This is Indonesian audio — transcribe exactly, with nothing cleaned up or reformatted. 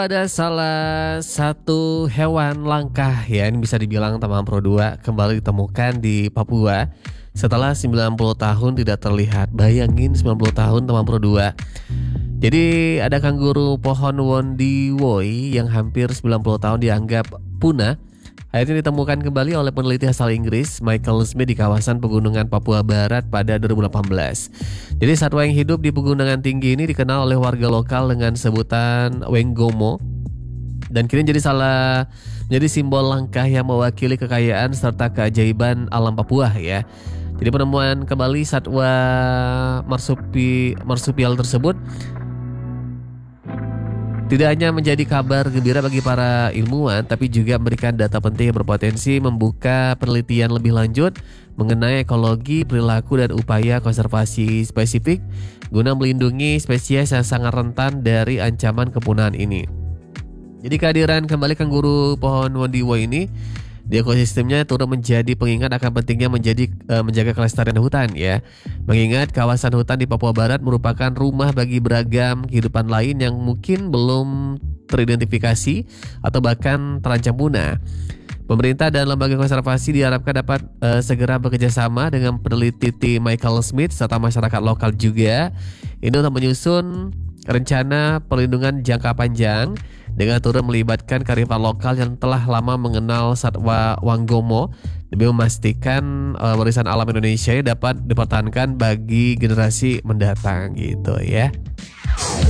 Ada salah satu hewan langka ya, ini bisa dibilang Taman Pro dua kembali ditemukan di Papua setelah sembilan puluh tahun tidak terlihat. Bayangin sembilan puluh tahun Taman Pro dua. Jadi ada kanguru pohon Wondiwoi yang hampir sembilan puluh tahun dianggap punah. Akhirnya ditemukan kembali oleh peneliti asal Inggris Michael Smith di kawasan pegunungan Papua Barat pada dua ribu delapan belas. Jadi satwa yang hidup di pegunungan tinggi ini dikenal oleh warga lokal dengan sebutan Wenggomo dan kini jadi salah menjadi simbol langkah yang mewakili kekayaan serta keajaiban alam Papua ya. Jadi penemuan kembali satwa marsupi, marsupial tersebut tidak hanya menjadi kabar gembira bagi para ilmuwan, tapi juga memberikan data penting yang berpotensi membuka penelitian lebih lanjut mengenai ekologi, perilaku, dan upaya konservasi spesifik guna melindungi spesies yang sangat rentan dari ancaman kepunahan ini. Jadi kehadiran kembali kanguru pohon Wondiwoi ini di ekosistemnya turut menjadi pengingat akan pentingnya menjadi uh, menjaga kelestarian hutan ya. Mengingat kawasan hutan di Papua Barat merupakan rumah bagi beragam kehidupan lain yang mungkin belum teridentifikasi atau bahkan terancam punah. Pemerintah dan lembaga konservasi diharapkan dapat uh, segera bekerja sama dengan peneliti Michael Smith serta masyarakat lokal juga ini untuk menyusun rencana perlindungan jangka panjang dengan turut melibatkan kearifan lokal yang telah lama mengenal satwa Wanggomo demi memastikan uh, warisan alam Indonesia dapat dipertahankan bagi generasi mendatang gitu ya.